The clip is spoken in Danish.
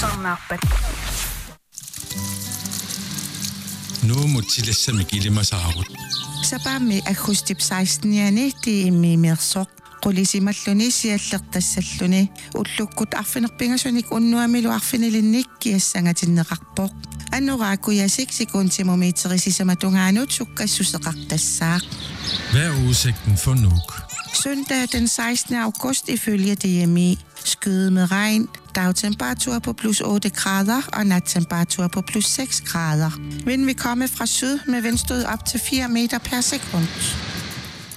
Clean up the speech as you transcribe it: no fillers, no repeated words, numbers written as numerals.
Sarnaappat. Nu mutilassa kilimasaarut. Sapami akhustip 16-yani tiimmiimersoq qulisimalluni siallertassalluni ullukkut arfinerpingasunik unnuamilu arfinilinnik kiassangatinneqarpoq annoraakuyasik sekuntimumiiterisisamatugaanut sukkassuseqartassaaq. Hvad er udsigten for Nuuk? Søndag den 16. august ifølge DMI skyde med regn, dagtemperatur på plus 8 grader og nattemperatur på plus 6 grader. Vind vil komme fra syd med vindstød op til 4 meter per sekund.